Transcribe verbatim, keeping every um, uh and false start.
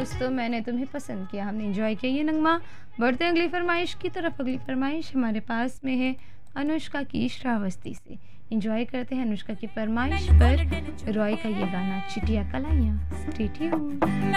दोस्तों, मैंने तुम्हें पसंद किया, हमने एंजॉय किया ये नगमा। बढ़ते हैं अगली फरमाइश की तरफ। अगली फरमाइश हमारे पास में है अनुष्का की श्रावस्ती से। एंजॉय करते हैं अनुष्का की फरमाइश पर रॉय का ये गाना चिटिया कलाइयाँ। Stay tuned.